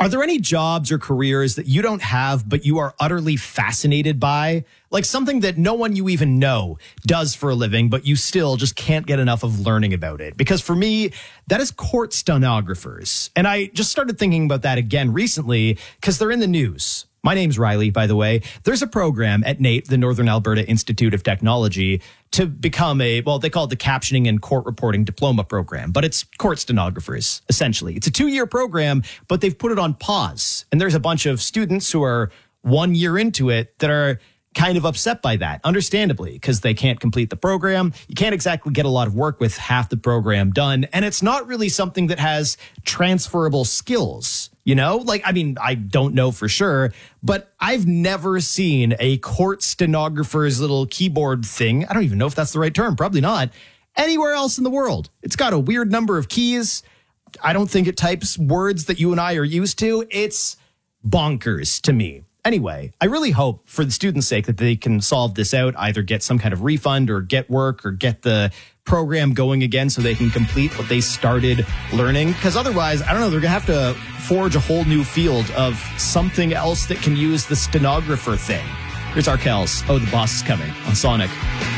Are there any jobs or careers that you don't have, but you are utterly fascinated by? Like something that no one you even know does for a living, but you still just can't get enough of learning about it? Because for me, that is court stenographers. And I just started thinking about that again recently because they're in the news. My name's Riley, by the way. There's a program at NAIT, the Northern Alberta Institute of Technology, to become they call it the Captioning and Court Reporting Diploma Program, but it's court stenographers, essentially. It's a 2-year program, but they've put it on pause. And there's a bunch of students who are 1 year into it that are kind of upset by that, understandably, because they can't complete the program. You can't exactly get a lot of work with half the program done. And it's not really something that has transferable skills. You know, like, I mean, I don't know for sure, but I've never seen a court stenographer's little keyboard thing. I don't even know if that's the right term. Probably not. Anywhere else in the world. It's got a weird number of keys. I don't think it types words that you and I are used to. It's bonkers to me. Anyway, I really hope for the students' sake that they can solve this out, either get some kind of refund or get work or get the program going again so they can complete what they started learning. Because otherwise, I don't know, they're going to have to forge a whole new field of something else that can use the stenographer thing. Here's Arkells. Oh, the boss is coming on Sonic.